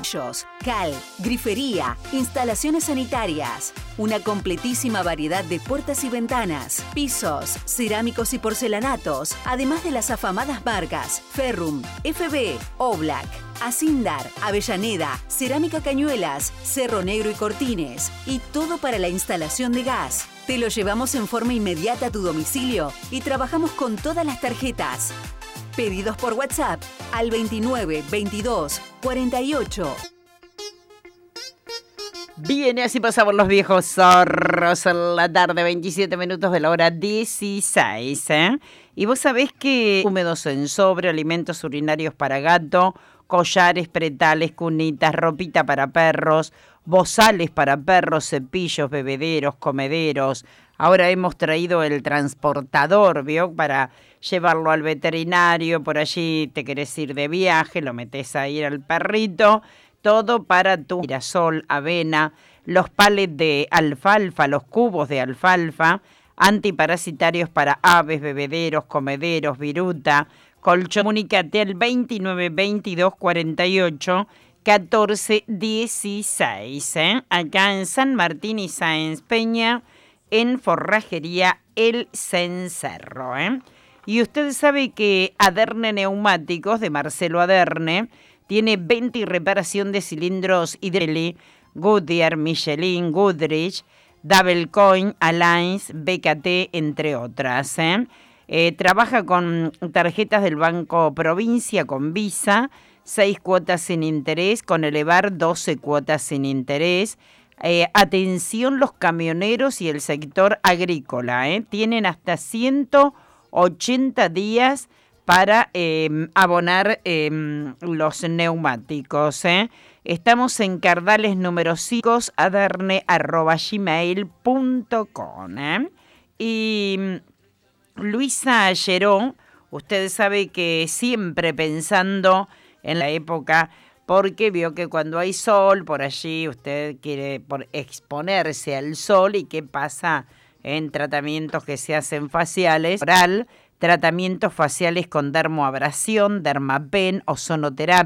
cepillos, cal, grifería, instalaciones sanitarias, una completísima variedad de puertas y ventanas, pisos, cerámicos y porcelanatos, además de las afamadas marcas Ferrum, FB, Oblak, Asindar, Avellaneda, Cerámica Cañuelas, Cerro Negro y Cortines, y todo para la instalación de gas. Te lo llevamos en forma inmediata a tu domicilio y trabajamos con todas las tarjetas. Pedidos por WhatsApp al 29 22 48. Bien, así pasamos los viejos zorros en la tarde, 27 minutos de la hora 16, ¿eh? Y vos sabés que húmedos en sobre, alimentos urinarios para gato, collares, pretales, cunitas, ropita para perros, bozales para perros, cepillos, bebederos, comederos. Ahora hemos traído el transportador, ¿vio? Para llevarlo al veterinario, por allí te querés ir de viaje, lo metés ahí al perrito. Todo para tu girasol, avena, los palets de alfalfa, los cubos de alfalfa, antiparasitarios para aves, bebederos, comederos, viruta, colchón. Comunícate al 29 22 48 14 16, acá en San Martín y Sáenz Peña, en Forrajería El Cencerro. Y usted sabe que Aderne Neumáticos, de Marcelo Aderne, tiene venta y reparación de cilindros Hidrelli, Goodyear, Michelin, Goodrich, Double Coin, Alliance, BKT, entre otras. Trabaja con tarjetas del Banco Provincia, con Visa, 6 cuotas sin interés, con Elevar 12 cuotas sin interés. Atención los camioneros y el sector agrícola, tienen hasta 180 días para abonar los neumáticos. Estamos en Cardales número 5, aderne@gmail.com. Y Luisa Lleró, usted sabe que siempre pensando en la época, porque vio que cuando hay sol, por allí usted quiere exponerse al sol, y qué pasa en tratamientos que se hacen faciales, oral, tratamientos faciales con dermoabrasión, dermapen, ozonoterapia,